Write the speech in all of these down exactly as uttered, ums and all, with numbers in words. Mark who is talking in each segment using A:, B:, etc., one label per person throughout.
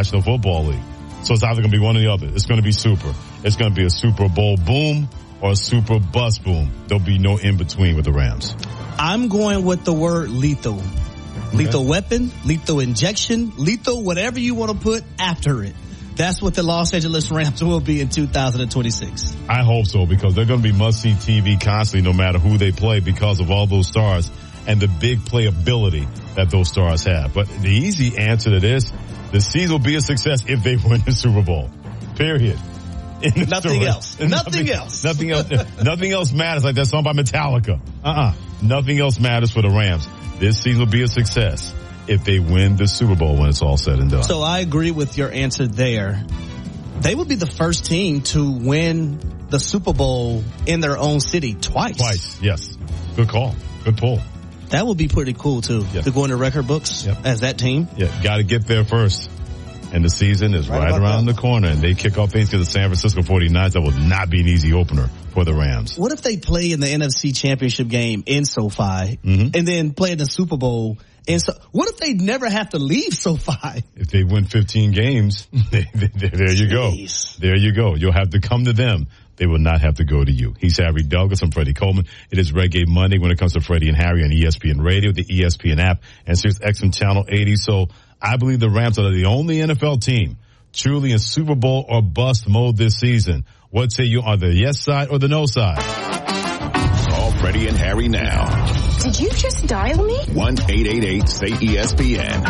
A: National Football League. So it's either going to be one or the other. It's going to be super. It's going to be a Super Bowl boom or a Super bust boom. There'll be no in between with the Rams.
B: I'm going with the word lethal. Lethal okay. weapon, lethal injection, lethal whatever you want to put after it. That's what the Los Angeles Rams will be in two thousand twenty-six.
A: I hope so, because they're going to be must-see T V constantly no matter who they play because of all those stars and the big playability that those stars have. But the easy answer to this, the season will be a success if they win the Super Bowl. Period.
B: Nothing else. Nothing, nothing else.
A: Nothing else. Nothing else matters. Like that song by Metallica. Uh-uh. Nothing else matters for the Rams. This season will be a success if they win the Super Bowl when it's all said and done.
B: So I agree with your answer there. They would be the first team to win the Super Bowl in their own city twice.
A: Twice, yes. Good call. Good pull.
B: That would be pretty cool, too, yep. to go in the record books yep. as that team.
A: Yeah, got to get there first. And the season is right, right around that. the corner, and they kick off things to the San Francisco forty-niners. That will not be an easy opener for the Rams.
B: What if they play in the N F C Championship game in SoFi, mm-hmm. and then play in the Super Bowl? And so, what if they never have to leave SoFi?
A: If they win fifteen games, they, they, they, there you Jeez. go. There you go. You'll have to come to them. They will not have to go to you. He's Harry Douglas. I'm Freddie Coleman. It is Reggae Monday when it comes to Freddie and Harry on E S P N Radio, the E S P N app, and Sirius X M Channel eighty. So I believe the Rams are the only N F L team truly in Super Bowl or bust mode this season. What say you on the yes side or the no side?
C: Call Freddie and Harry now.
D: Did you just dial me?
C: one eight eight eight say E S P N.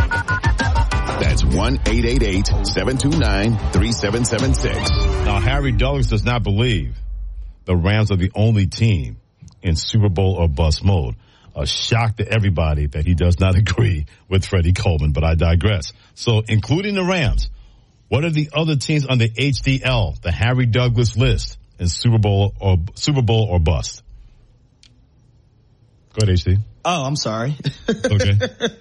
C: That's one eight eight eight seven two nine three seven seven six.
A: Now, Harry Douglas does not believe the Rams are the only team in Super Bowl or bust mode. A shock to everybody that he does not agree with Freddie Coleman, but I digress. So, including the Rams, what are the other teams on the H D L, the Harry Douglas list, in Super Bowl or Super Bowl or bust? Go ahead, H D.
B: Oh, I'm sorry.
A: Okay.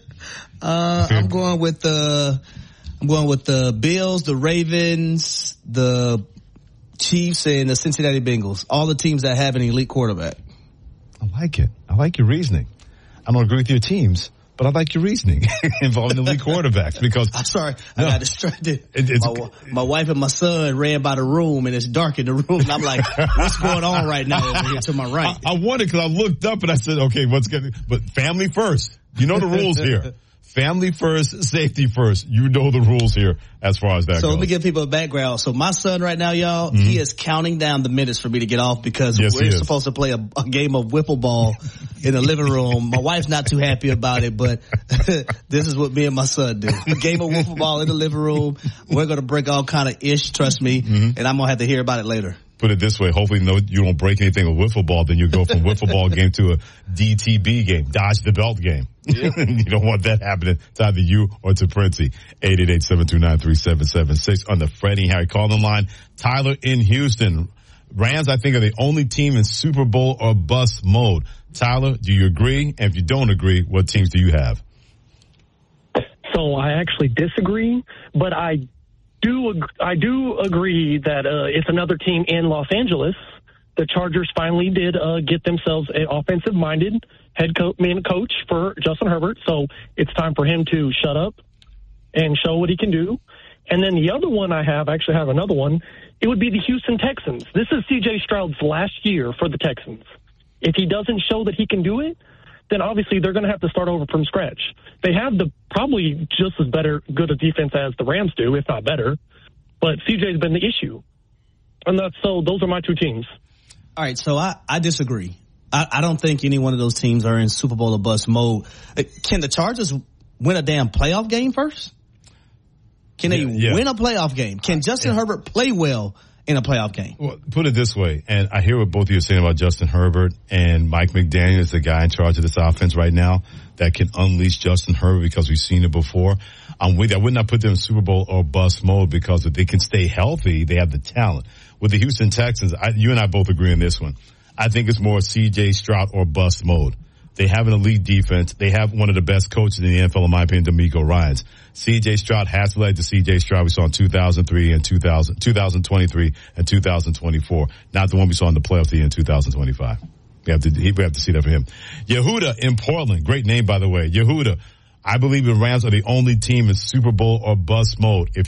B: uh, I'm going with the, I'm going with the Bills, the Ravens, the Chiefs, and the Cincinnati Bengals. All the teams that have an elite quarterback.
A: I like it. I like your reasoning. I don't agree with your teams, but I like your reasoning involving the elite quarterbacks because
B: I'm sorry, I no, got distracted.
A: It, it's,
B: my, my wife and my son ran by the room, and it's dark in the room. And I'm like, "What's going on right now over here to my right?"
A: I, I wondered because I looked up and I said, "Okay, what's going?" But family first. You know the rules here. Family first, safety first. You know the rules here as far as that
B: so
A: goes.
B: So let me give people a background. So my son right now, y'all, mm-hmm. he is counting down the minutes for me to get off because yes, we're supposed to play a, a game of wiffle ball in the living room. My wife's not too happy about it, but this is what me and my son do. A game of wiffle ball in the living room. We're going to break all kind of ish, trust me, mm-hmm. and I'm going to have to hear about it later.
A: Put it this way, hopefully no, you don't break anything with wiffle ball, then you go from wiffle ball game to a D T B game, dodge the belt game. Yeah. You don't want that happening to either you or to Princey. eight eight eight seven two nine three seven seven six on the Freddie and Harry calling line. Tyler in Houston. Rams, I think, are the only team in Super Bowl or bust mode. Tyler, do you agree? And if you don't agree, what teams do you have?
E: So I actually disagree, but I do I do agree that uh, it's another team in Los Angeles. The Chargers finally did uh, get themselves an offensive-minded head coach, main coach for Justin Herbert, so it's time for him to shut up and show what he can do. And then the other one I have, I actually have another one, it would be the Houston Texans. This is C J Stroud's last year for the Texans. If he doesn't show that he can do it, then obviously they're going to have to start over from scratch. They have the probably just as better, good a defense as the Rams do, if not better. But C J's been the issue. And that's, so those are my two teams.
B: All right, so I, I disagree. I, I don't think any one of those teams are in Super Bowl or bust mode. Can the Chargers win a damn playoff game first? Can they yeah, yeah. win a playoff game? Can Justin yeah. Herbert play well in a playoff game?
A: Well, put it this way, and I hear what both of you are saying about Justin Herbert, and Mike McDaniel is the guy in charge of this offense right now that can unleash Justin Herbert because we've seen it before. I'm with you. I would not put them in Super Bowl or bust mode because if they can stay healthy, they have the talent. With the Houston Texans, I, you and I both agree on this one. I think it's more C J Stroud or bust mode. They have an elite defense. They have one of the best coaches in the N F L, in my opinion, DeMeco Ryans. C J Stroud has led to C J Stroud we saw in two thousand three and two thousand, two thousand twenty-three and two thousand twenty-four. Not the one we saw in the playoffs in two thousand twenty-five. We have to, we have to see that for him. Yehuda in Portland. Great name, by the way. Yehuda. I believe the Rams are the only team in Super Bowl or bust mode. If